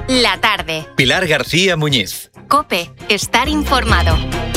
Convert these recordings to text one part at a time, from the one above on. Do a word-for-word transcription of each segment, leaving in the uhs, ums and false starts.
La tarde. Pilar García Muñiz. COPE. Estar informado.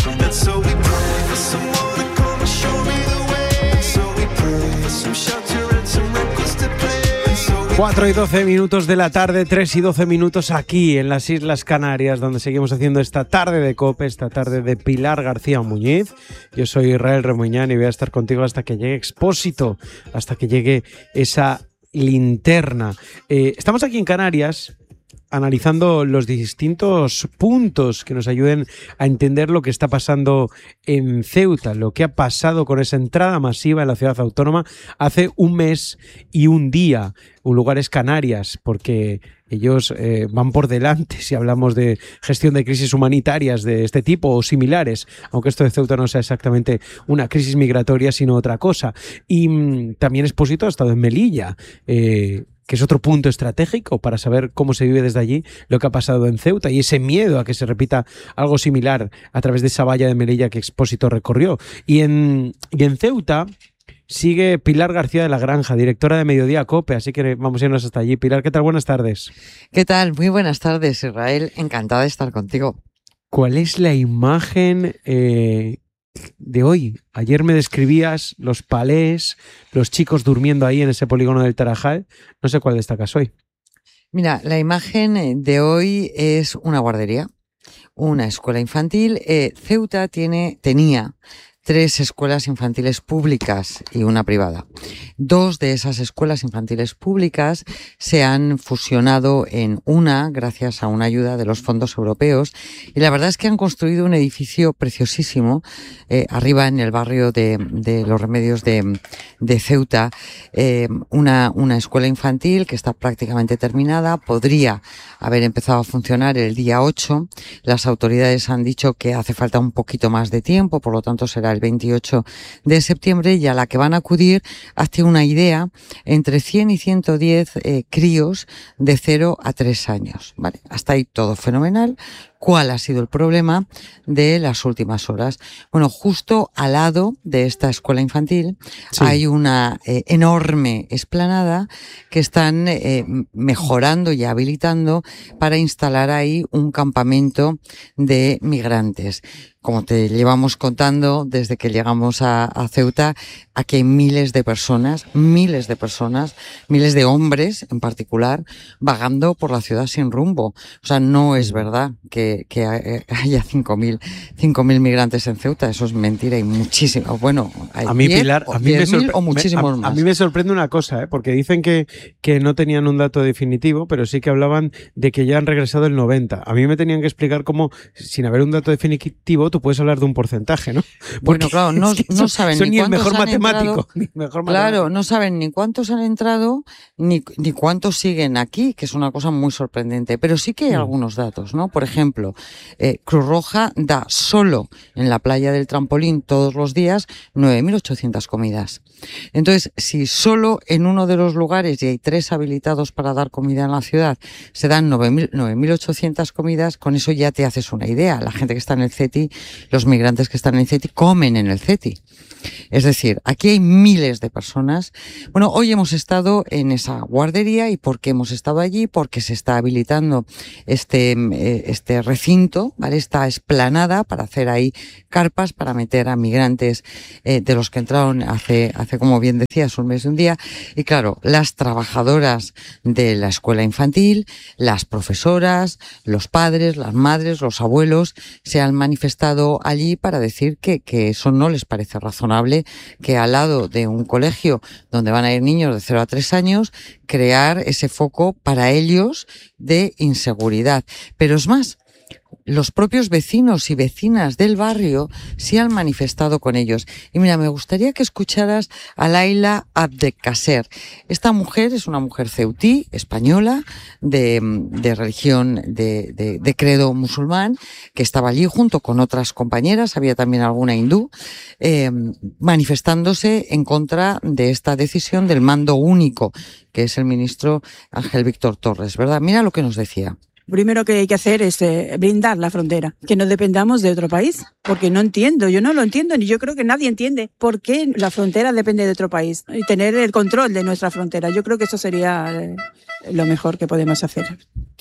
cuatro y doce minutos de la tarde, tres y doce minutos aquí en las Islas Canarias, donde seguimos haciendo esta tarde de COPE, esta tarde de Pilar García Muñiz. Yo soy Israel Remuñán y voy a estar contigo hasta que llegue Expósito, hasta que llegue esa linterna. Eh, estamos aquí en Canarias analizando los distintos puntos que nos ayuden a entender lo que está pasando en Ceuta, lo que ha pasado con esa entrada masiva en la ciudad autónoma hace un mes y un día. Un lugar es Canarias, porque ellos eh, van por delante si hablamos de gestión de crisis humanitarias de este tipo o similares, aunque esto de Ceuta no sea exactamente una crisis migratoria, sino otra cosa. Y mmm, también Expósito ha estado en Melilla, eh, que es otro punto estratégico para saber cómo se vive desde allí lo que ha pasado en Ceuta y ese miedo a que se repita algo similar a través de esa valla de Melilla que Expósito recorrió. Y en, y en Ceuta sigue Pilar García de la Granja, directora de Mediodía COPE, así que vamos a irnos hasta allí. Pilar, ¿qué tal? Buenas tardes. ¿Qué tal? Muy buenas tardes, Israel. Encantada de estar contigo. ¿Cuál es la imagen eh, de hoy? Ayer me describías los palés, los chicos durmiendo ahí en ese polígono del Tarajal. No sé cuál destacas hoy. Mira, la imagen de hoy es una guardería, una escuela infantil. Eh, Ceuta tiene, tenía tres escuelas infantiles públicas y una privada. Dos de esas escuelas infantiles públicas se han fusionado en una gracias a una ayuda de los fondos europeos y la verdad es que han construido un edificio preciosísimo eh, arriba en el barrio de, de Los Remedios de, de Ceuta, eh, una, una escuela infantil que está prácticamente terminada, podría haber empezado a funcionar el día ocho. Las autoridades han dicho que hace falta un poquito más de tiempo, por lo tanto será el veintiocho de septiembre, y a la que van a acudir hace una idea entre cien y ciento diez eh, críos de cero a tres años. ¿Vale? Hasta ahí todo fenomenal. ¿Cuál ha sido el problema de las últimas horas? Bueno, justo al lado de esta escuela infantil sí. hay una eh, enorme explanada que están eh, mejorando y habilitando para instalar ahí un campamento de migrantes. Como te llevamos contando desde que llegamos a, a Ceuta, aquí hay miles de personas, miles de personas, miles de hombres en particular, vagando por la ciudad sin rumbo. O sea, no es verdad que, que haya cinco mil migrantes en Ceuta, eso es mentira y muchísimo. Bueno, hay a mí, diez, Pilar, a mí me sorpre- o muchísimos me, a, más. A mí me sorprende una cosa, ¿eh? Porque dicen que, que no tenían un dato definitivo, pero sí que hablaban de que ya han regresado el noventa. A mí me tenían que explicar cómo, sin haber un dato definitivo, tú puedes hablar de un porcentaje, ¿no? Porque bueno, claro, no, es que no son, saben son ni, ni el mejor cuántos matemático. entrado, Ni mejor claro, matemático. no saben ni cuántos han entrado, ni, ni cuántos siguen aquí, que es una cosa muy sorprendente. Pero sí que hay mm. algunos datos, ¿no? Por ejemplo, eh, Cruz Roja da solo en la playa del Trampolín todos los días nueve mil ochocientas comidas. Entonces, si solo en uno de los lugares, y hay tres habilitados para dar comida en la ciudad, se dan nueve mil ochocientas comidas, con eso ya te haces una idea. La gente que está en el CETI, los migrantes que están en el CETI, comen en el CETI. Es decir, aquí hay miles de personas. Bueno, hoy hemos estado en esa guardería. ¿Y por qué hemos estado allí? Porque se está habilitando este, este recinto, ¿vale? Esta explanada para hacer ahí carpas, para meter a migrantes eh, de los que entraron hace, hace, como bien decías, un mes y un día. Y claro, las trabajadoras de la escuela infantil, las profesoras, los padres, las madres, los abuelos, se han manifestado allí para decir que, que eso no les parece razonable, que al lado de un colegio donde van a ir niños de cero a tres años, crear ese foco para ellos de inseguridad. Pero es más, los propios vecinos y vecinas del barrio se han manifestado con ellos. Y mira, me gustaría que escucharas a Laila Abdelkaser. Esta mujer es una mujer ceutí, española, de, de religión, de, de, de credo musulmán, que estaba allí junto con otras compañeras, había también alguna hindú, eh, manifestándose en contra de esta decisión del mando único, que es el ministro Ángel Víctor Torres, ¿verdad? Mira lo que nos decía. Primero que hay que hacer es eh, blindar la frontera, que no dependamos de otro país, porque no entiendo, yo no lo entiendo, ni yo creo que nadie entiende por qué la frontera depende de otro país y tener el control de nuestra frontera. Yo creo que eso sería eh, lo mejor que podemos hacer.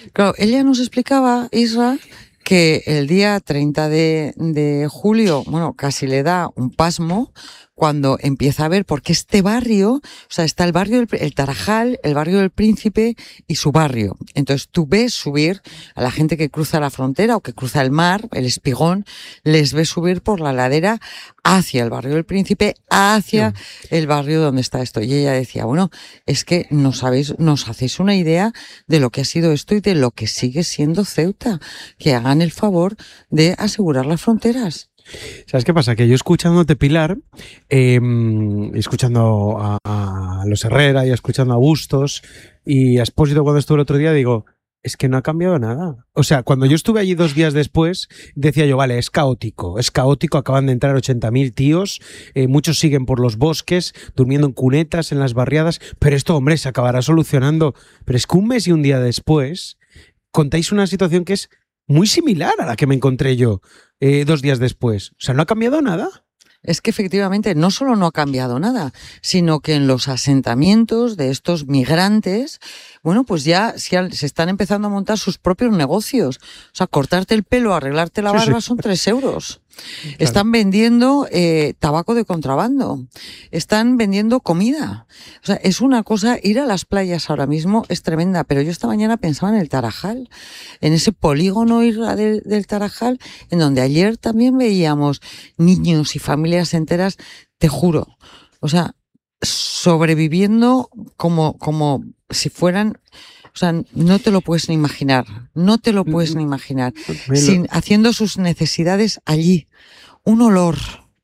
Claro, ella nos explicaba, Isra, que el día treinta de, de julio, bueno, casi le da un pasmo cuando empieza a ver, porque este barrio, o sea, está el barrio, del, el Tarajal, el barrio del Príncipe y su barrio. Entonces tú ves subir a la gente que cruza la frontera o que cruza el mar, el Espigón, les ves subir por la ladera hacia el barrio del Príncipe, hacia sí. el barrio donde está esto. Y ella decía, bueno, es que no sabéis, nos hacéis una idea de lo que ha sido esto y de lo que sigue siendo Ceuta. Que hagan el favor de asegurar las fronteras. ¿Sabes qué pasa? Que yo escuchándote, Pilar, eh, escuchando a, a los Herrera y escuchando a Bustos y a Espósito cuando estuve el otro día, digo, es que no ha cambiado nada. O sea, cuando yo estuve allí dos días después, decía yo, vale, es caótico, es caótico, acaban de entrar ochenta mil tíos, eh, muchos siguen por los bosques, durmiendo en cunetas, en las barriadas, pero esto, hombre, se acabará solucionando. Pero es que un mes y un día después contáis una situación que es muy similar a la que me encontré yo eh, dos días después. O sea, ¿no ha cambiado nada? Es que efectivamente no solo no ha cambiado nada, sino que en los asentamientos de estos migrantes, bueno, pues ya se están empezando a montar sus propios negocios. O sea, cortarte el pelo, arreglarte la barba sí, sí. son tres euros. Claro. Están vendiendo eh, tabaco de contrabando. Están vendiendo comida. O sea, es una cosa, ir a las playas ahora mismo es tremenda. Pero yo esta mañana pensaba en el Tarajal, en ese polígono del, del Tarajal, en donde ayer también veíamos niños y familias enteras, te juro. O sea, sobreviviendo como, como si fueran... O sea, no te lo puedes ni imaginar, no te lo puedes ni imaginar, sin, haciendo sus necesidades allí. Un olor,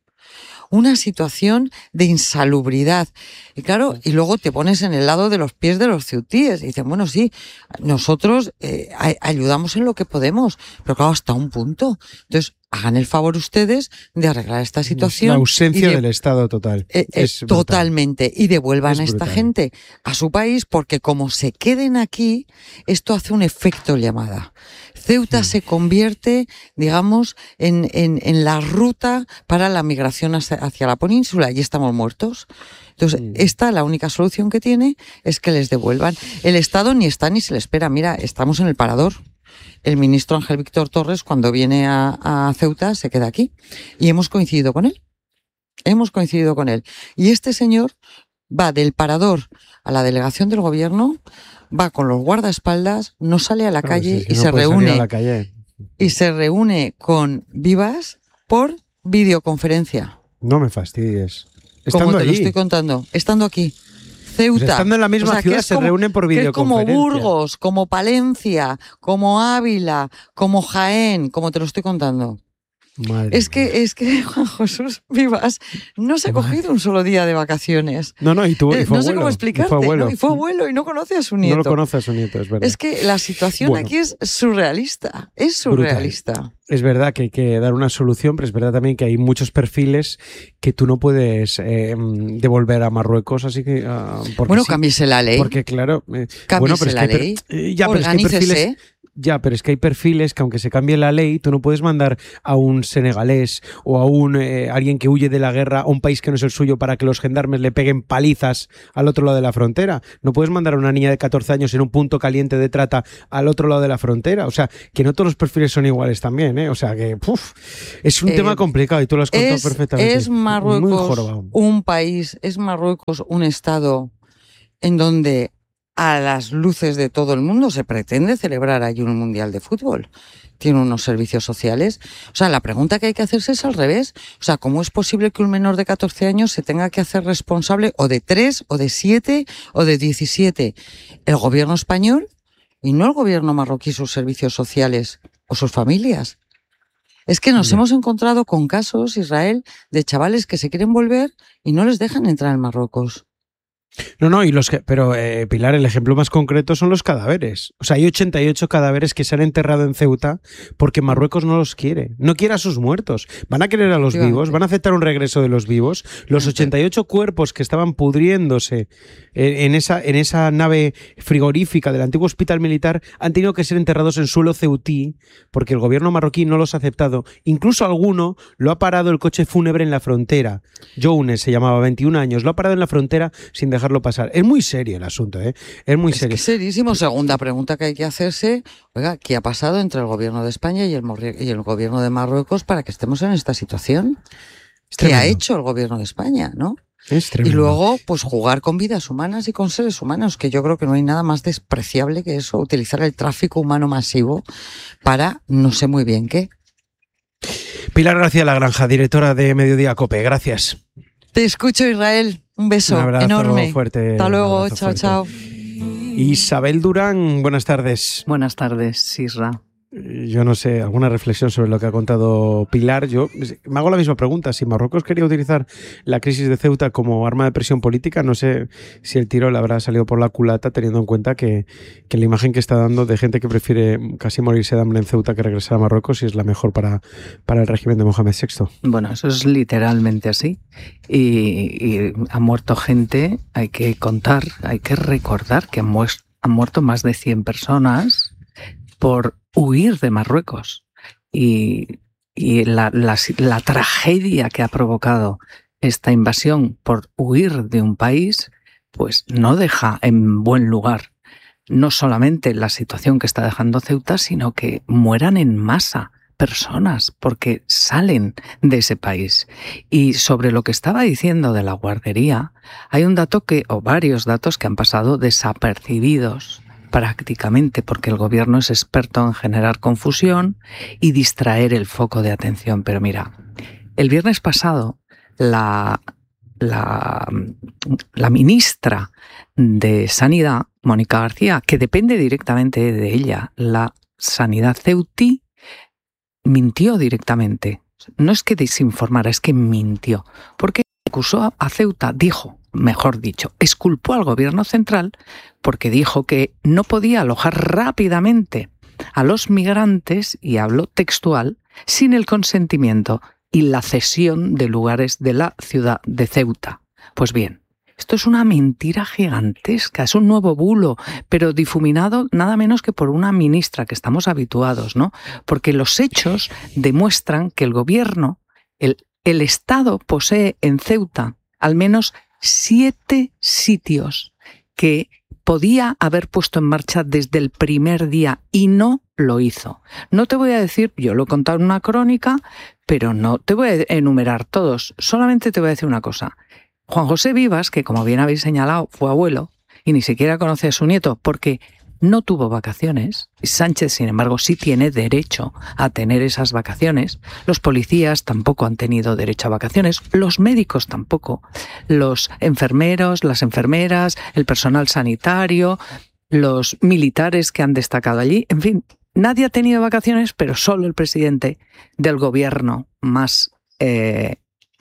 una situación de insalubridad. Y claro, y luego te pones en el lado de los pies de los ceutíes y dicen, bueno, sí, nosotros eh, ayudamos en lo que podemos, pero claro, hasta un punto. Entonces, hagan el favor ustedes de arreglar esta situación. La ausencia de, del Estado total. Eh, eh, es totalmente. Y devuelvan a esta gente a su país, porque como se queden aquí, esto hace un efecto llamada. Ceuta sí. se convierte, digamos, en, en, en la ruta para la migración hacia, hacia la península y estamos muertos. Entonces, sí. esta, la única solución que tiene es que les devuelvan. El Estado ni está ni se le espera. Mira, estamos en el parador. El ministro Ángel Víctor Torres, cuando viene a, a Ceuta, se queda aquí. Y hemos coincidido con él. Hemos coincidido con él. Y este señor va del parador a la delegación del gobierno, va con los guardaespaldas, no sale a la claro, calle, sí, sí, y, no se reúne, a la calle. y se reúne con Vivas por videoconferencia. No me fastidies. Estando Como te allí. lo estoy contando. Estando aquí. Ceuta. Pues estando en la misma o sea, ciudad se como, reúnen por videoconferencia. Como Burgos, como Palencia, como Ávila, como Jaén, como te lo estoy contando. Madre es que, es que Juan Jesús Vivas no se ha cogido Madre. un solo día de vacaciones. No, no, y, tuvo, y fue No abuelo, sé cómo explicarte. Y fue abuelo. ¿no? Y fue abuelo y no conoce a su nieto. No lo conoce a su nieto, es verdad. Es que la situación bueno. aquí es surrealista. Es surrealista. Brutal. Es verdad que hay que dar una solución, pero es verdad también que hay muchos perfiles que tú no puedes eh, devolver a Marruecos, así que... Uh, bueno, sí, cámbiese la ley. Porque claro... Eh, cámbiese bueno, pero es la que ley. Per, eh, ya, pero es que hay perfiles... Ya, pero es que hay perfiles que aunque se cambie la ley, tú no puedes mandar a un senegalés o a un eh, alguien que huye de la guerra a un país que no es el suyo para que los gendarmes le peguen palizas al otro lado de la frontera. No puedes mandar a una niña de catorce años en un punto caliente de trata al otro lado de la frontera. O sea, que no todos los perfiles son iguales también, ¿eh? O sea, que uf, es un eh, tema complicado y tú lo has contado es, perfectamente. Es Marruecos un país, es Marruecos un estado en donde a las luces de todo el mundo se pretende celebrar allí un mundial de fútbol. Tiene unos servicios sociales. O sea, la pregunta que hay que hacerse es al revés. O sea, ¿cómo es posible que un menor de catorce años se tenga que hacer responsable o de tres, o de siete, o de diecisiete? ¿El gobierno español? Y no el gobierno marroquí, sus servicios sociales o sus familias. Es que nos sí. hemos encontrado con casos, Israel, de chavales que se quieren volver y no les dejan entrar en Marruecos. No, no, y los que, pero eh, Pilar, el ejemplo más concreto son los cadáveres. O sea, hay ochenta y ocho cadáveres que se han enterrado en Ceuta porque Marruecos no los quiere. No quiere a sus muertos. Van a querer a los vivos, van a aceptar un regreso de los vivos. Los ochenta y ocho cuerpos que estaban pudriéndose en, en, esa, en esa nave frigorífica del antiguo hospital militar han tenido que ser enterrados en suelo ceutí porque el gobierno marroquí no los ha aceptado. Incluso alguno lo ha parado el coche fúnebre en la frontera. Jounes se llamaba, veintiún años. Lo ha parado en la frontera sin dejar dejarlo pasar. Es muy serio el asunto, ¿eh? Es muy es serio. Que serísimo. Segunda pregunta que hay que hacerse, oiga, ¿qué ha pasado entre el gobierno de España y el, y el gobierno de Marruecos para que estemos en esta situación? ¿Qué ha hecho el gobierno de España, no? Es y luego, pues jugar con vidas humanas y con seres humanos, que yo creo que no hay nada más despreciable que eso, utilizar el tráfico humano masivo para no sé muy bien qué. Pilar García Lagranja, directora de Mediodía COPE, gracias. Te escucho, Israel. Un beso Un abrazo enorme. fuerte. Hasta luego, chao, fuerte. chao. Isabel Durán, buenas tardes. Buenas tardes, Isra. Yo no sé, alguna reflexión sobre lo que ha contado Pilar. Yo me hago la misma pregunta. Si Marruecos quería utilizar la crisis de Ceuta como arma de presión política, no sé si el tiro le habrá salido por la culata, teniendo en cuenta que, que la imagen que está dando de gente que prefiere casi morirse de hambre en Ceuta que regresar a Marruecos, y es la mejor para, para el régimen de Mohamed sexto. Bueno, eso es literalmente así. Y, y ha muerto gente, hay que contar, hay que recordar que han, muerto, han muerto más de cien personas por huir de Marruecos, y, y la, la, la tragedia que ha provocado esta invasión por huir de un país, pues no deja en buen lugar no solamente la situación que está dejando Ceuta, sino que mueran en masa personas porque salen de ese país. Y sobre lo que estaba diciendo de la guardería, hay un dato que, o varios datos que han pasado desapercibidos prácticamente, porque el gobierno es experto en generar confusión y distraer el foco de atención. Pero mira, el viernes pasado la, la, la ministra de Sanidad, Mónica García, que depende directamente de ella, la Sanidad ceutí, mintió directamente. No es que desinformara, es que mintió. Porque acusó a Ceuta, dijo, mejor dicho, exculpó al gobierno central porque dijo que no podía alojar rápidamente a los migrantes, y hablo textual, sin el consentimiento y la cesión de lugares de la ciudad de Ceuta. Pues bien, esto es una mentira gigantesca, es un nuevo bulo, pero difuminado nada menos que por una ministra, que estamos habituados, ¿no? Porque los hechos demuestran que el gobierno, el, el Estado posee en Ceuta al menos siete sitios que podía haber puesto en marcha desde el primer día y no lo hizo. No te voy a decir, yo lo he contado en una crónica, pero no te voy a enumerar todos. Solamente te voy a decir una cosa. Juan José Vivas, que como bien habéis señalado, fue abuelo y ni siquiera conoce a su nieto porque no tuvo vacaciones. Sánchez, sin embargo, sí tiene derecho a tener esas vacaciones. Los policías tampoco han tenido derecho a vacaciones. Los médicos tampoco. Los enfermeros, las enfermeras, el personal sanitario, los militares que han destacado allí. En fin, nadie ha tenido vacaciones, pero solo el presidente del gobierno más... Eh,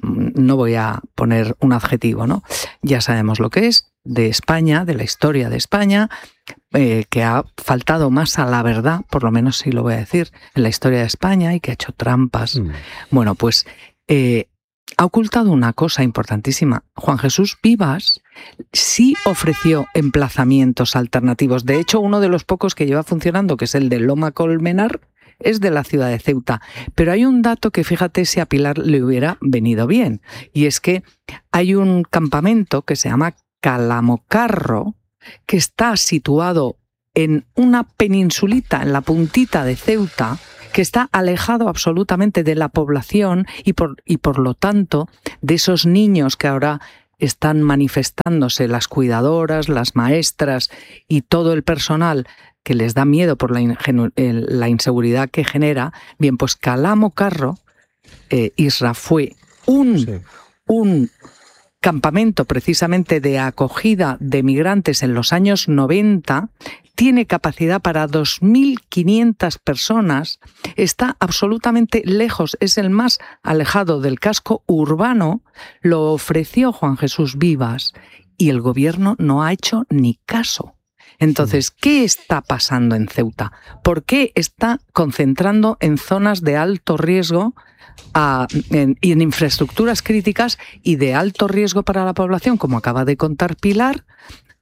no voy a poner un adjetivo, ¿no? Ya sabemos lo que es, de España, de la historia de España, eh, que ha faltado más a la verdad, por lo menos sí lo voy a decir, en la historia de España, y que ha hecho trampas. Mm. Bueno, pues eh, ha ocultado una cosa importantísima. Juan Jesús Vivas sí ofreció emplazamientos alternativos. De hecho, uno de los pocos que lleva funcionando, que es el de Loma Colmenar, es de la ciudad de Ceuta. Pero hay un dato que, fíjate, si a Pilar le hubiera venido bien, y es que hay un campamento que se llama Calamocarro, que está situado en una peninsulita, en la puntita de Ceuta, que está alejado absolutamente de la población y por, y por lo tanto de esos niños que ahora están manifestándose, las cuidadoras, las maestras y todo el personal, que les da miedo por la, ingenu- la inseguridad que genera. Bien, pues Calamocarro, eh, Isra, fue un, sí. un campamento precisamente de acogida de migrantes en los años noventa, tiene capacidad para dos mil quinientas personas, está absolutamente lejos, es el más alejado del casco urbano, lo ofreció Juan Jesús Vivas y el gobierno no ha hecho ni caso. Entonces, ¿qué está pasando en Ceuta? ¿Por qué está concentrando en zonas de alto riesgo a, en, en infraestructuras críticas y de alto riesgo para la población, como acaba de contar Pilar,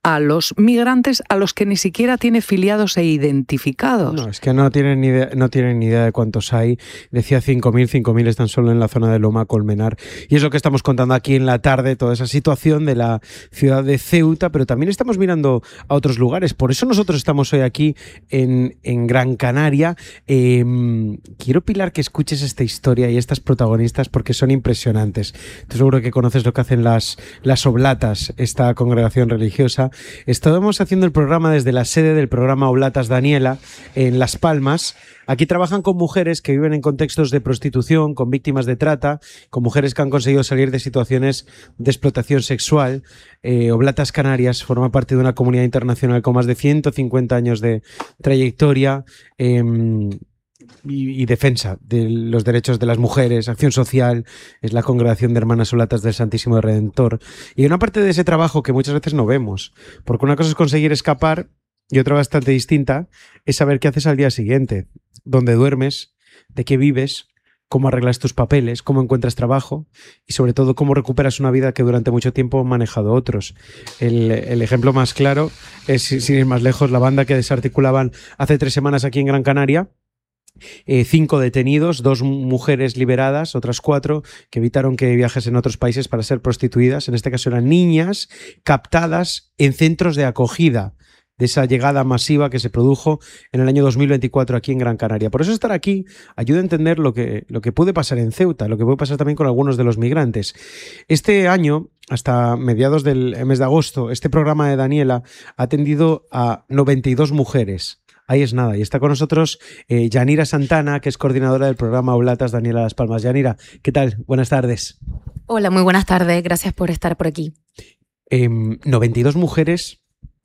a los migrantes a los que ni siquiera tiene filiados e identificados. No, es que no tienen ni idea, no tienen ni idea de cuántos hay. Decía cinco mil, cinco mil están solo en la zona de Loma Colmenar. Y es lo que estamos contando aquí en la tarde, toda esa situación de la ciudad de Ceuta, pero también estamos mirando a otros lugares. Por eso nosotros estamos hoy aquí en, en Gran Canaria. Eh, quiero, Pilar, que escuches esta historia y estas protagonistas porque son impresionantes. Tú seguro que conoces lo que hacen las, las Oblatas, esta congregación religiosa. Estábamos haciendo el programa desde la sede del programa Oblatas Daniela en Las Palmas. Aquí trabajan con mujeres que viven en contextos de prostitución, con víctimas de trata, con mujeres que han conseguido salir de situaciones de explotación sexual. Eh, Oblatas Canarias forma parte de una comunidad internacional con más de ciento cincuenta años de trayectoria eh, y, y defensa de los derechos de las mujeres, acción social. Es la congregación de Hermanas Oblatas del Santísimo Redentor. Y una parte de ese trabajo que muchas veces no vemos, porque una cosa es conseguir escapar y otra bastante distinta es saber qué haces al día siguiente, dónde duermes, de qué vives, cómo arreglas tus papeles, cómo encuentras trabajo y sobre todo cómo recuperas una vida que durante mucho tiempo han manejado otros. El, el ejemplo más claro es, sin ir más lejos, la banda que desarticulaban hace tres semanas aquí en Gran Canaria. Eh, cinco detenidos, dos mujeres liberadas, otras cuatro que evitaron que viajasen a otros países para ser prostituidas. En este caso eran niñas captadas en centros de acogida de esa llegada masiva que se produjo en el año dos mil veinticuatro aquí en Gran Canaria. Por eso estar aquí ayuda a entender lo que, lo que puede pasar en Ceuta, lo que puede pasar también con algunos de los migrantes. Este año, hasta mediados del mes de agosto, este programa de Daniela ha atendido a noventa y dos mujeres. Ahí es nada. Y está con nosotros eh, Yanira Santana, que es coordinadora del programa Oblatas Daniela Las Palmas. Yanira, ¿qué tal? Buenas tardes. Hola, muy buenas tardes. Gracias por estar por aquí. Eh, noventa y dos mujeres.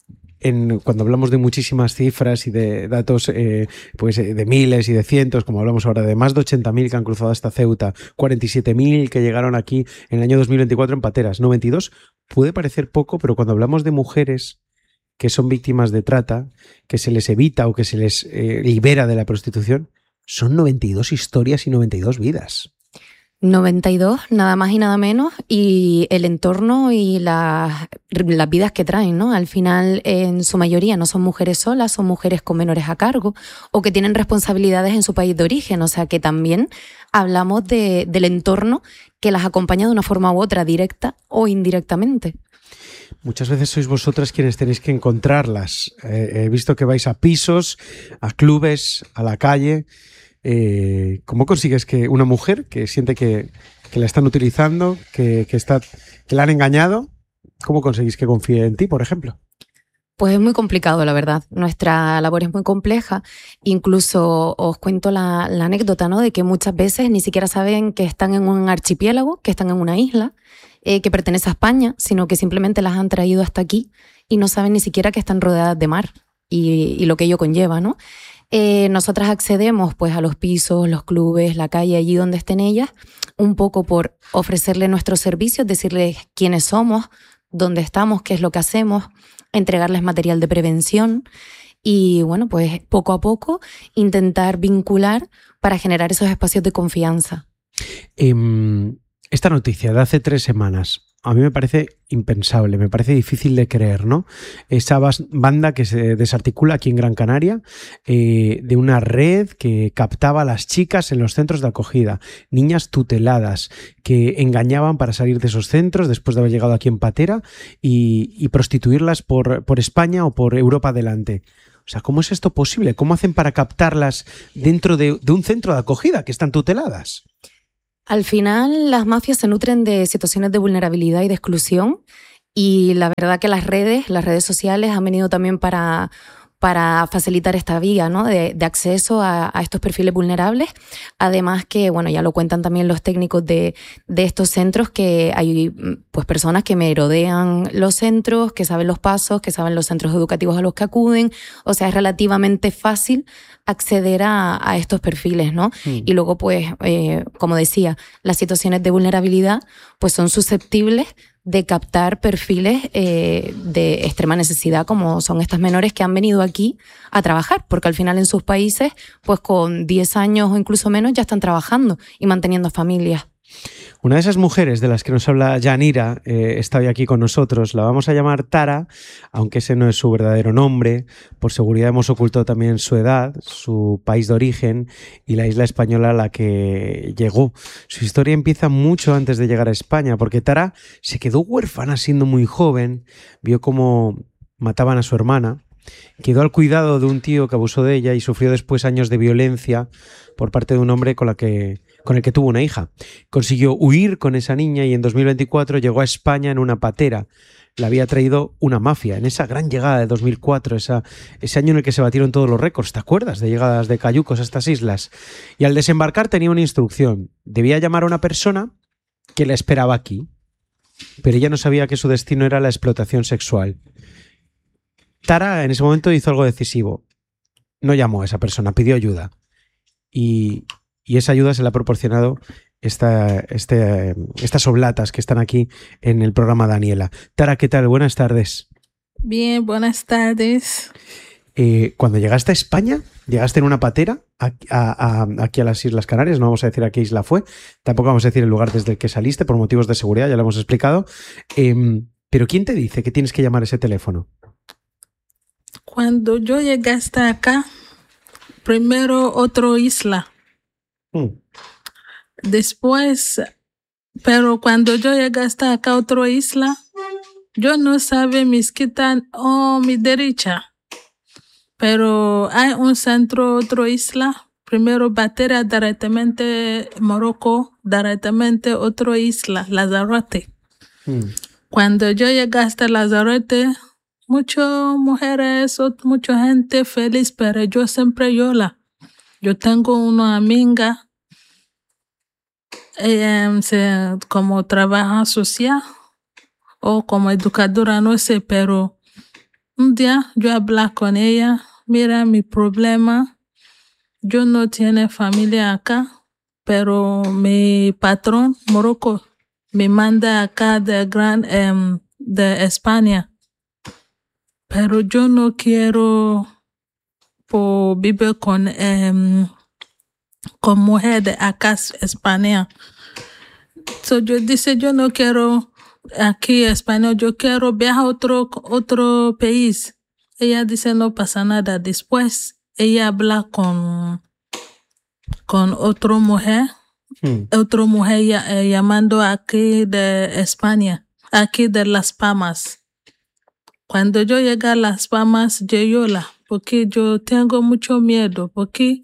En, cuando hablamos de muchísimas cifras y de datos eh, pues eh, de miles y de cientos, como hablamos ahora, de más de ochenta mil que han cruzado hasta Ceuta, cuarenta y siete mil que llegaron aquí en el año dos mil veinticuatro en pateras, noventa y dos puede parecer poco, pero cuando hablamos de mujeres que son víctimas de trata, que se les evita o que se les eh, libera de la prostitución, son noventa y dos historias y noventa y dos vidas. noventa y dos, nada más y nada menos, y el entorno y la, las vidas que traen, ¿no? Al final, en su mayoría no son mujeres solas, son mujeres con menores a cargo o que tienen responsabilidades en su país de origen, o sea que también hablamos de, del entorno que las acompaña de una forma u otra, directa o indirectamente. Muchas veces sois vosotras quienes tenéis que encontrarlas. Eh, he visto que vais a pisos, a clubes, a la calle. Eh, ¿Cómo consigues que una mujer que siente que, que la están utilizando, que, que, está, que la han engañado, cómo conseguís que confíe en ti, por ejemplo? Pues es muy complicado, la verdad. Nuestra labor es muy compleja. Incluso os cuento la, la anécdota, ¿no? De que muchas veces ni siquiera saben que están en un archipiélago, que están en una isla, eh, que pertenece a España, sino que simplemente las han traído hasta aquí y no saben ni siquiera que están rodeadas de mar y, y lo que ello conlleva, ¿no? Eh, nosotras accedemos pues a los pisos, los clubes, la calle, allí donde estén ellas, un poco por ofrecerle nuestros servicios, decirles quiénes somos, dónde estamos, qué es lo que hacemos, entregarles material de prevención y bueno, pues poco a poco intentar vincular para generar esos espacios de confianza. Eh, esta noticia de hace tres semanas a mí me parece impensable, me parece difícil de creer, ¿no? Esa banda que se desarticula aquí en Gran Canaria, eh, de una red que captaba a las chicas en los centros de acogida, niñas tuteladas que engañaban para salir de esos centros después de haber llegado aquí en patera y, y prostituirlas por, por España o por Europa adelante. O sea, ¿cómo es esto posible? ¿Cómo hacen para captarlas dentro de, de un centro de acogida que están tuteladas? Al final, las mafias se nutren de situaciones de vulnerabilidad y de exclusión y la verdad que las redes, las redes sociales han venido también para, para facilitar esta vía, ¿no? de, de acceso a, a estos perfiles vulnerables. Además que, bueno, ya lo cuentan también los técnicos de, de estos centros, que hay pues personas que merodean los centros, que saben los pasos, que saben los centros educativos a los que acuden. O sea, es relativamente fácil acceder a, a estos perfiles, ¿no? Sí. Y luego, pues, eh, como decía, las situaciones de vulnerabilidad pues son susceptibles de captar perfiles eh, de extrema necesidad, como son estas menores que han venido aquí a trabajar, porque al final en sus países, pues con diez años o incluso menos ya están trabajando y manteniendo familias. Una de esas mujeres de las que nos habla Yanira eh, está hoy aquí con nosotros. La vamos a llamar Tara, aunque ese no es su verdadero nombre. Por seguridad hemos ocultado también su edad, su país de origen y la isla española a la que llegó. Su historia empieza mucho antes de llegar a España, porque Tara se quedó huérfana siendo muy joven, vio cómo mataban a su hermana, quedó al cuidado de un tío que abusó de ella y sufrió después años de violencia por parte de un hombre con la que... con el que tuvo una hija. Consiguió huir con esa niña y en dos mil veinticuatro llegó a España en una patera. La había traído una mafia. En esa gran llegada de dos mil cuatro, esa, ese año en el que se batieron todos los récords, ¿te acuerdas? De llegadas de cayucos a estas islas. Y al desembarcar tenía una instrucción. Debía llamar a una persona que la esperaba aquí. Pero ella no sabía que su destino era la explotación sexual. Tara en ese momento hizo algo decisivo. No llamó a esa persona, pidió ayuda. Y... Y esa ayuda se la ha proporcionado esta, este, estas oblatas que están aquí en el programa Daniela. Tara, ¿qué tal? Buenas tardes. Bien, buenas tardes. Eh, cuando llegaste a España, llegaste en una patera a, a, a, aquí a las Islas Canarias, no vamos a decir a qué isla fue, tampoco vamos a decir el lugar desde el que saliste por motivos de seguridad, ya lo hemos explicado. Eh, pero ¿quién te dice que tienes que llamar ese teléfono? Cuando yo llegué hasta acá, primero otra isla. Hmm. Después, pero cuando yo llegué hasta acá, otra isla, yo no sabía mis quitan o oh, mi derecha. Pero hay un centro, otra isla. Primero Batera, directamente Morocco, directamente otra isla, Lanzarote. Hmm. Cuando yo llegué hasta Lanzarote, muchas mujeres, mucha gente feliz, pero yo siempre llora. Yo tengo una amiga, ella se, como trabaja social o como educadora, no sé, pero un día yo hablé con ella, mira mi problema, yo no tengo familia acá, pero mi patrón, Morocco, me manda acá de, gran, um, de España, pero yo no quiero por vivir con, um, con mujer de acá España. So yo dice, yo no quiero aquí España, yo quiero viajar a otro, otro país. Ella dice, no pasa nada. Después ella habla con, con otra mujer, hmm. otra mujer ya, eh, llamando aquí de España, aquí de Las Palmas. Cuando yo llegué a Las Palmas, yo lloré, porque yo tengo mucho miedo, porque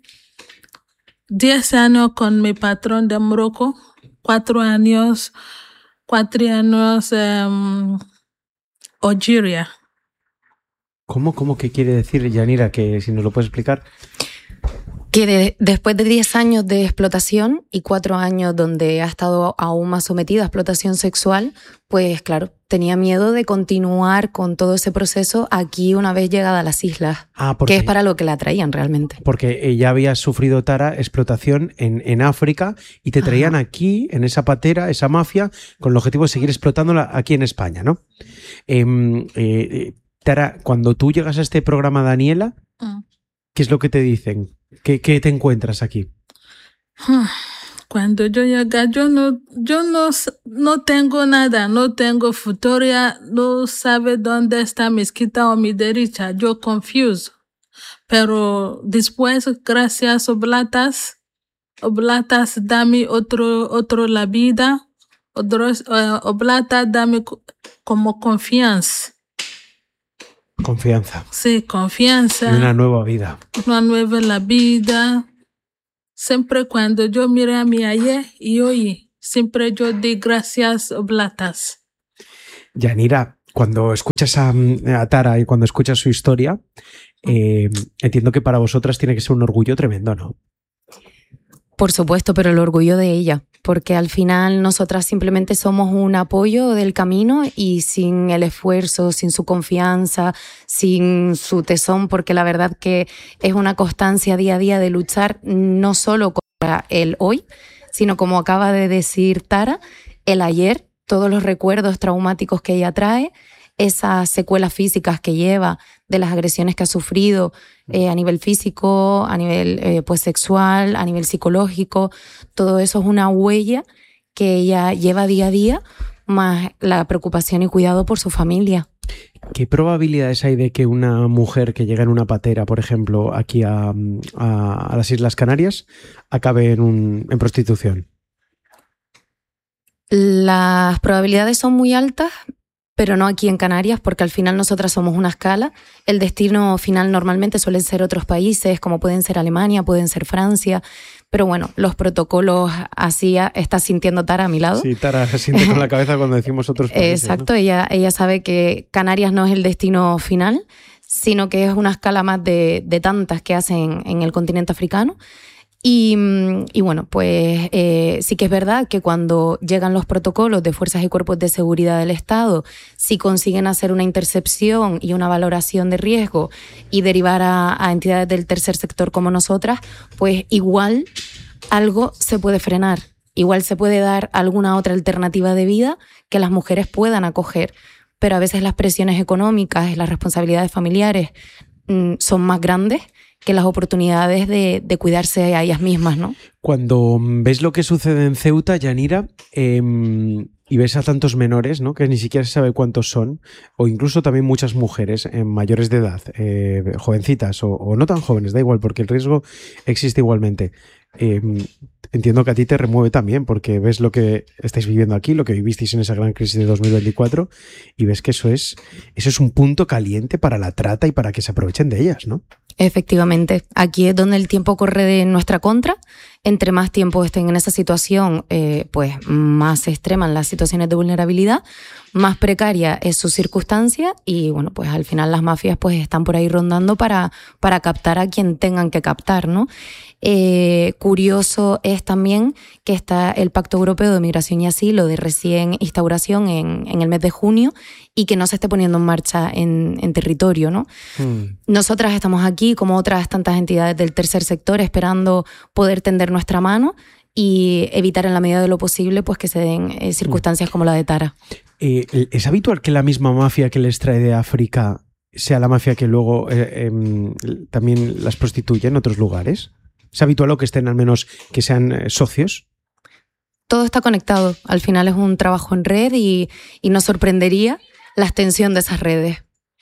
diez años con mi patrón de Morocco, cuatro años, cuatro años um, Algeria. ¿Cómo, cómo, qué quiere decir, Yanira? Que si nos lo puedes explicar. Que de, después de diez años de explotación y cuatro años donde ha estado aún más sometida a explotación sexual, pues claro, tenía miedo de continuar con todo ese proceso aquí una vez llegada a las islas, ah, porque, que es para lo que la traían realmente. Porque ella había sufrido, Tara, explotación en, en África y te traían Ajá. aquí, en esa patera, esa mafia, con el objetivo de seguir explotándola aquí en España, ¿no? Eh, eh, Tara, cuando tú llegas a este programa, Daniela, uh. ¿qué es lo que te dicen? ¿Qué, qué te encuentras aquí? Cuando yo llegué, yo no, yo no, no tengo nada, no tengo futuro, no sabe dónde está mi izquierda o mi derecha, yo confuso. Pero después, gracias a Oblatas, Oblatas dame otro, otro la vida, otros, uh, Oblatas dame como confianza. Confianza. Sí, confianza. Y una nueva vida. Una nueva la vida. Siempre cuando yo miro a mi ayer y hoy, siempre yo di gracias Oblatas. Yanira, cuando escuchas a, a Tara y cuando escuchas su historia, eh, entiendo que para vosotras tiene que ser un orgullo tremendo, ¿no? Por supuesto, pero el orgullo de ella, porque al final nosotras simplemente somos un apoyo del camino y sin el esfuerzo, sin su confianza, sin su tesón, porque la verdad que es una constancia día a día de luchar no solo contra el hoy, sino como acaba de decir Tara, el ayer, todos los recuerdos traumáticos que ella trae, esas secuelas físicas que lleva de las agresiones que ha sufrido eh, a nivel físico, a nivel eh, pues sexual, a nivel psicológico, todo eso es una huella que ella lleva día a día, más la preocupación y cuidado por su familia. ¿Qué probabilidades hay de que una mujer que llega en una patera, por ejemplo, aquí a, a, a las Islas Canarias, acabe en, un, en prostitución? Las probabilidades son muy altas, pero no aquí en Canarias, porque al final nosotras somos una escala. El destino final normalmente suelen ser otros países, como pueden ser Alemania, pueden ser Francia, pero bueno, los protocolos así está sintiendo Tara a mi lado. Sí, Tara se siente con la cabeza cuando decimos otros países. Exacto, ¿no? ella, ella sabe que Canarias no es el destino final, sino que es una escala más de, de tantas que hacen en el continente africano. Y, y bueno, pues eh, sí que es verdad que cuando llegan los protocolos de fuerzas y cuerpos de seguridad del Estado, si consiguen hacer una intercepción y una valoración de riesgo y derivar a, a entidades del tercer sector como nosotras, pues igual algo se puede frenar, igual se puede dar alguna otra alternativa de vida que las mujeres puedan acoger, pero a veces las presiones económicas y las responsabilidades familiares mmm, son más grandes que las oportunidades de, de cuidarse a ellas mismas, ¿no? Cuando ves lo que sucede en Ceuta, Yanira, eh, y ves a tantos menores, ¿no?, que ni siquiera se sabe cuántos son, o incluso también muchas mujeres eh, mayores de edad, eh, jovencitas o, o no tan jóvenes, da igual, porque el riesgo existe igualmente. Eh, entiendo que a ti te remueve también, porque ves lo que estáis viviendo aquí, lo que vivisteis en esa gran crisis de dos mil veinticuatro, y ves que eso es, eso es un punto caliente para la trata y para que se aprovechen de ellas, ¿no? Efectivamente, aquí es donde el tiempo corre de nuestra contra. Entre más tiempo estén en esa situación, eh, pues más se extreman las situaciones de vulnerabilidad, más precaria es su circunstancia y bueno, pues al final las mafias pues están por ahí rondando para, para captar a quien tengan que captar, ¿no? Eh, curioso es también que está el Pacto Europeo de Migración y Asilo de recién instauración en, en el mes de junio y que no se esté poniendo en marcha en, en territorio, ¿no? Hmm. Nosotras estamos aquí, como otras tantas entidades del tercer sector, esperando poder tender nuestra mano y evitar en la medida de lo posible pues que se den eh, circunstancias hmm. como la de Tara. Eh, ¿Es habitual que la misma mafia que les trae de África sea la mafia que luego eh, eh, también las prostituye en otros lugares? ¿Es habitual o que estén al menos que sean eh, socios? Todo está conectado. Al final es un trabajo en red y, y nos sorprendería la extensión de esas redes.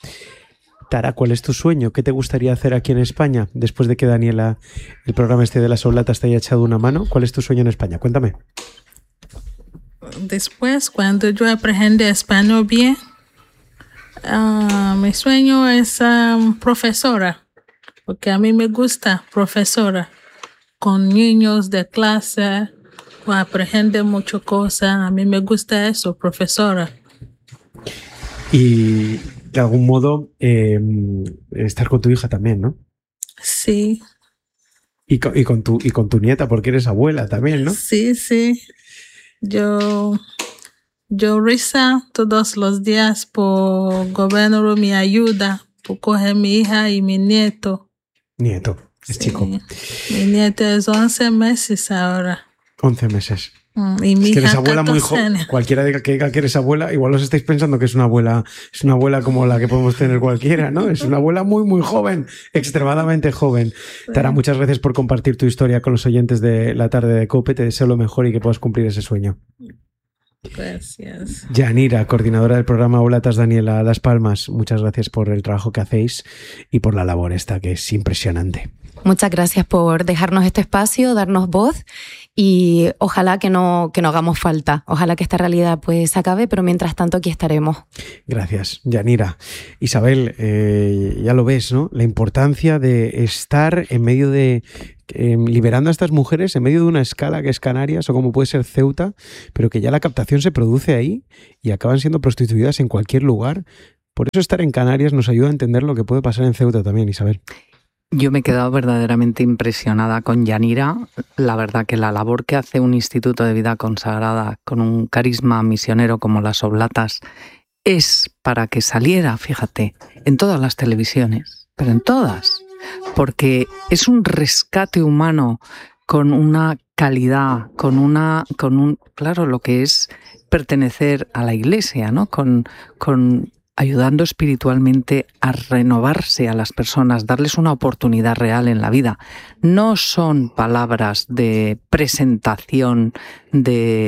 Tara, ¿cuál es tu sueño? ¿Qué te gustaría hacer aquí en España? Después de que Daniela, el programa este de las oblatas, te haya echado una mano, ¿cuál es tu sueño en España? Cuéntame. Después, cuando yo aprendí español bien, uh, mi sueño es um, profesora, porque a mí me gusta profesora, con niños de clase, aprender muchas cosas, a mí me gusta eso, profesora. Y de algún modo eh, estar con tu hija también, ¿no? Sí. Y con, y, con tu, y con tu nieta, porque eres abuela también, ¿no? Sí, sí. Yo, yo rezo todos los días por gobierno, mi ayuda, por coger mi hija y mi nieto. Nieto, es sí. chico. Mi nieto es once meses ahora. once meses. Mm, y mi es que eres hija abuela muy joven. Cualquiera que diga que eres abuela, igual os estáis pensando que es una abuela, es una abuela como la que podemos tener cualquiera, ¿no? Es una abuela muy, muy joven, extremadamente joven. Sí. Tara, muchas gracias por compartir tu historia con los oyentes de la tarde de COPE. Te deseo lo mejor y que puedas cumplir ese sueño. Gracias. Yanira, coordinadora del programa Oblatas Daniela Las Palmas, muchas gracias por el trabajo que hacéis y por la labor esta que es impresionante. Muchas gracias por dejarnos este espacio, darnos voz y ojalá que no, que no hagamos falta. Ojalá que esta realidad pues se acabe, pero mientras tanto aquí estaremos. Gracias, Yanira. Isabel, eh, ya lo ves, ¿no? La importancia de estar en medio de... Eh, liberando a estas mujeres en medio de una escala que es Canarias o como puede ser Ceuta, pero que ya la captación se produce ahí y acaban siendo prostituidas en cualquier lugar. Por eso estar en Canarias nos ayuda a entender lo que puede pasar en Ceuta también, Isabel. Yo me he quedado verdaderamente impresionada con Yanira. La verdad que la labor que hace un instituto de vida consagrada con un carisma misionero como las Oblatas es para que saliera, fíjate, en todas las televisiones, pero en todas, porque es un rescate humano con una calidad, con una, con un, claro, lo que es pertenecer a la Iglesia, ¿no? Con, con ayudando espiritualmente a renovarse a las personas, darles una oportunidad real en la vida. No son palabras de presentación, de,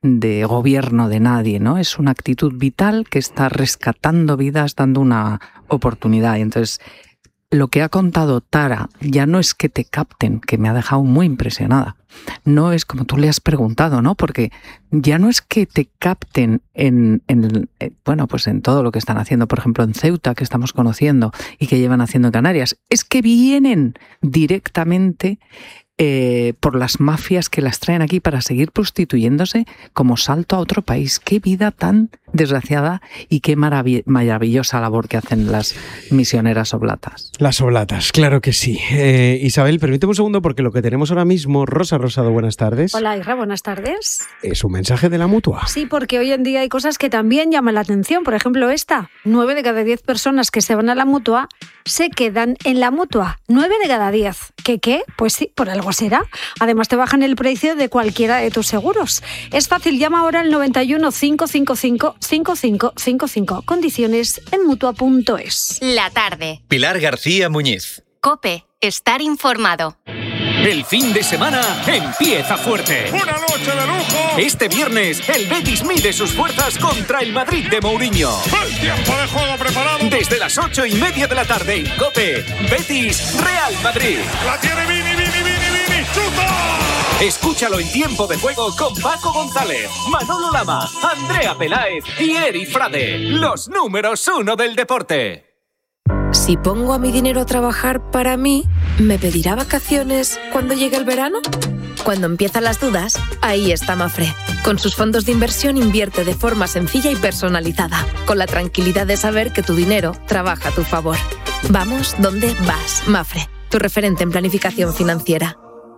de gobierno de nadie, ¿no? Es una actitud vital que está rescatando vidas, dando una oportunidad. Y entonces, lo que ha contado Tara ya no es que te capten, que me ha dejado muy impresionada. No es como tú le has preguntado, ¿no? Porque ya no es que te capten en, en, bueno, pues en todo lo que están haciendo, por ejemplo, en Ceuta, que estamos conociendo y que llevan haciendo en Canarias. Es que vienen directamente eh, por las mafias que las traen aquí para seguir prostituyéndose como salto a otro país. Qué vida tan desgraciada y qué marav- maravillosa labor que hacen las misioneras oblatas. Las oblatas, claro que sí. Eh, Isabel, permíteme un segundo porque lo que tenemos ahora mismo, Rosa Rosado, buenas tardes. Hola, Isra, buenas tardes. Es un mensaje de la Mutua. Sí, porque hoy en día hay cosas que también llaman la atención. Por ejemplo, esta. Nueve de cada diez personas que se van a la Mutua se quedan en la Mutua. Nueve de cada diez. ¿Qué qué? Pues sí, por algo será. Además, te bajan el precio de cualquiera de tus seguros. Es fácil, llama ahora al noventa y uno, cinco cinco cinco, cinco cinco cinco cinco. Condiciones en mutua punto es. La tarde. Pilar García Muñiz. COPE. Estar informado. El fin de semana empieza fuerte. ¡Una noche de lujo! Este viernes, el Betis mide sus fuerzas contra el Madrid de Mourinho. ¡El tiempo de juego preparado! Desde las ocho y media de la tarde en COPE, Betis Real Madrid. ¡La tiene Vini, Vini, Vini, Vini! ¡Chuta! Escúchalo en tiempo de juego con Paco González, Manolo Lama, Andrea Peláez y Eri Frade. Los números uno del deporte. Si pongo a mi dinero a trabajar para mí, ¿me pedirá vacaciones cuando llegue el verano? Cuando empiezan las dudas, ahí está Mafre. Con sus fondos de inversión invierte de forma sencilla y personalizada, con la tranquilidad de saber que tu dinero trabaja a tu favor. Vamos donde vas, Mafre, tu referente en planificación financiera.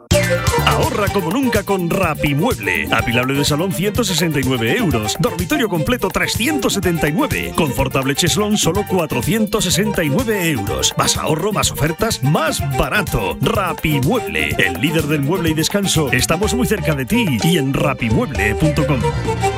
Ahorra como nunca con Rapimueble. Apilable de salón ciento sesenta y nueve euros. Dormitorio completo trescientos setenta y nueve. Confortable cheslón solo cuatrocientos sesenta y nueve euros. Más ahorro, más ofertas, más barato. Rapimueble, el líder del mueble y descanso. Estamos muy cerca de ti y en rapimueble punto com.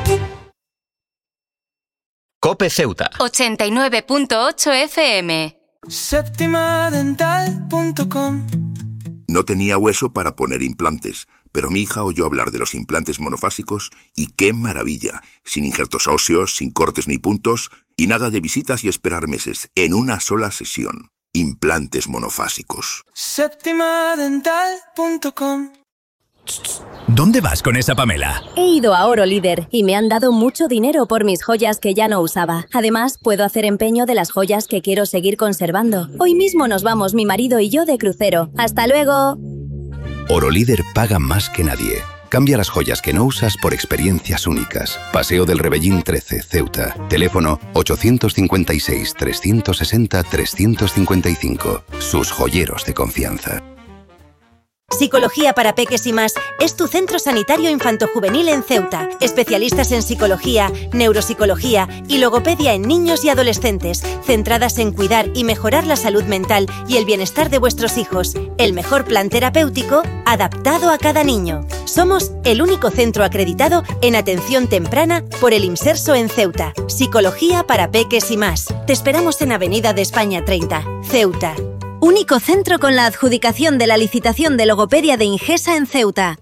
COPE Ceuta. ochenta y nueve punto ocho F M. Séptima dental punto com. No tenía hueso para poner implantes, pero mi hija oyó hablar de los implantes monofásicos y ¡qué maravilla! Sin injertos óseos, sin cortes ni puntos y nada de visitas y esperar meses, en una sola sesión. Implantes monofásicos. Séptima dental punto com. ¿Dónde vas con esa Pamela? He ido a Oro Líder y me han dado mucho dinero por mis joyas que ya no usaba. Además, puedo hacer empeño de las joyas que quiero seguir conservando. Hoy mismo nos vamos mi marido y yo de crucero. ¡Hasta luego! Oro Líder paga más que nadie. Cambia las joyas que no usas por experiencias únicas. Paseo del Rebellín trece, Ceuta. Teléfono ochocientos cincuenta y seis, trescientos sesenta, trescientos cincuenta y cinco. Sus joyeros de confianza. Psicología para Peques y Más es tu centro sanitario infantojuvenil en Ceuta. Especialistas en psicología, neuropsicología y logopedia en niños y adolescentes, centradas en cuidar y mejorar la salud mental y el bienestar de vuestros hijos. El mejor plan terapéutico adaptado a cada niño. Somos el único centro acreditado en atención temprana por el IMSERSO en Ceuta. Psicología para Peques y Más. Te esperamos en Avenida de España treinta, Ceuta. Único centro con la adjudicación de la licitación de logopedia de Ingesa en Ceuta.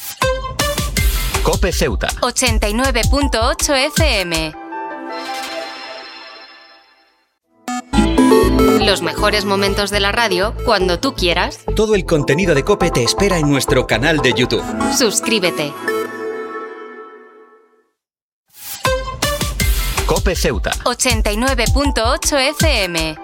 COPE Ceuta. ochenta y nueve punto ocho F M. Los mejores momentos de la radio cuando tú quieras. Todo el contenido de COPE te espera en nuestro canal de YouTube. Suscríbete. COPE Ceuta. ochenta y nueve punto ocho F M.